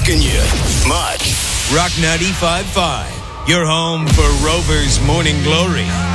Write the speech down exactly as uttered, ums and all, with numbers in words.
rocking you much. Rock ninety-five point five, your home for Rovers Morning Glory.